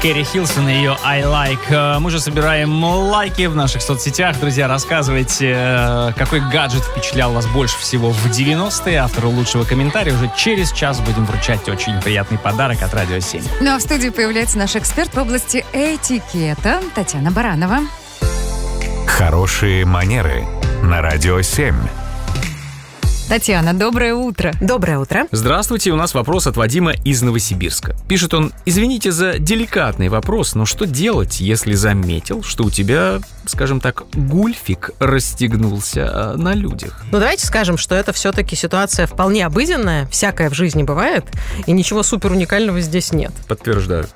Кэрри Хилсон и ее I Like. Мы же собираем лайки в наших соцсетях. Друзья, рассказывайте, какой гаджет впечатлял вас больше всего в 90-е. Автору лучшего комментария уже через час будем вручать очень приятный подарок от Радио 7. Ну а в студии появляется наш эксперт в области этикета Татьяна Баранова. Хорошие манеры на Радио 7. Татьяна, доброе утро. Доброе утро. Здравствуйте, у нас вопрос от Вадима из Новосибирска. Пишет он: извините за деликатный вопрос, но что делать, если заметил, что у тебя, скажем так, гульфик расстегнулся на людях? Ну, давайте скажем, что это все-таки ситуация вполне обыденная, всякое в жизни бывает, и ничего супер уникального здесь нет. Подтверждаю.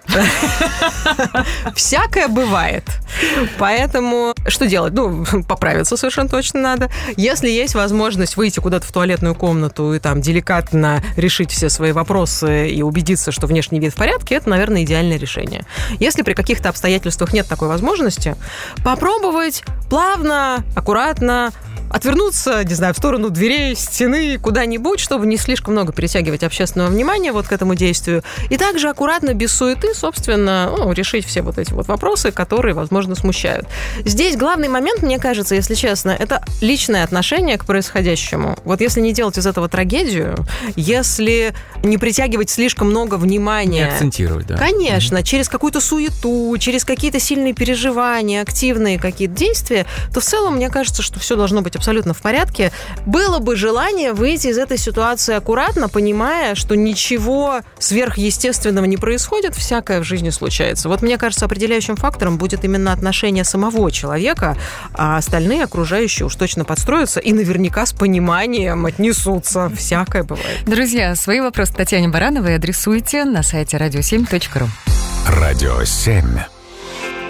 Всякое бывает. Поэтому что делать? Ну, поправиться совершенно точно надо. Если есть возможность выйти куда-то в туалетную комнату и там деликатно решить все свои вопросы и убедиться, что внешний вид в порядке, это, наверное, идеальное решение. Если при каких-то обстоятельствах нет такой возможности, попробовать плавно, аккуратно отвернуться, не знаю, в сторону дверей, стены, куда-нибудь, чтобы не слишком много перетягивать общественного внимания вот к этому действию. И также аккуратно, без суеты, собственно, решить все вот эти вот вопросы, которые, возможно, смущают. Здесь главный момент, мне кажется, если честно, это личное отношение к происходящему. Вот если не делать из этого трагедию, если не притягивать слишком много внимания... Не акцентировать, да. Конечно, через какую-то суету, через какие-то сильные переживания, активные какие-то действия, то в целом, мне кажется, что все должно быть абсолютно в порядке. Было бы желание выйти из этой ситуации аккуратно, понимая, что ничего сверхъестественного не происходит, всякое в жизни случается. Вот мне кажется, определяющим фактором будет именно отношение самого человека, а остальные окружающие уж точно подстроятся и наверняка с пониманием отнесутся. Всякое бывает. Друзья, свои вопросы Татьяне Барановой адресуйте на сайте radio7.ru. Радио 7.